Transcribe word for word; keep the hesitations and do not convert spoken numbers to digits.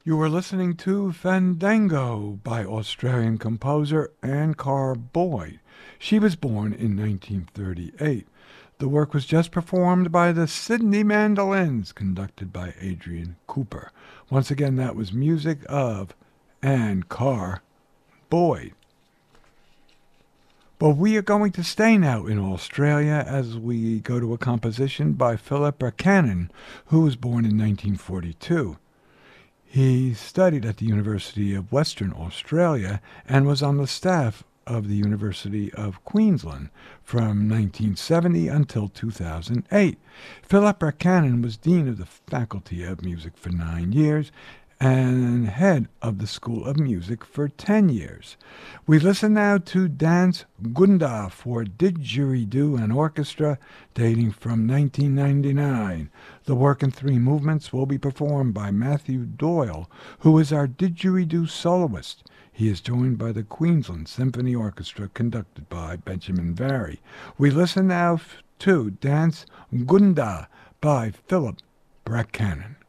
You were listening to Fandango by Australian composer Anne Carr Boyd. She was born in nineteen thirty-eight. The work was just performed by the Sydney Mandolins, conducted by Adrian Cooper. Once again, that was music of Anne Carr Boyd. But we are going to stay now in Australia as we go to a composition by Philip Buchanan, who was born in nineteen forty-two. He studied at the University of Western Australia and was on the staff of the University of Queensland from nineteen seventy until two thousand eight. Philip Buchanan was Dean of the Faculty of Music for nine years and head of the School of Music for ten years. We listen now to Dance Gunda for Didgeridoo and Orchestra, dating from nineteen ninety-nine. The work in three movements will be performed by Matthew Doyle, who is our didgeridoo soloist. He is joined by the Queensland Symphony Orchestra, conducted by Benjamin Vary. We listen now to Dance Gunda by Philip Buchanan.